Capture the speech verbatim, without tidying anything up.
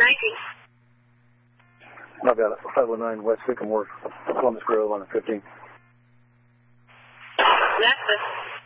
ninety. I've got five oh nine West Sycamore, Columbus Grove on the fifteenth. That's it.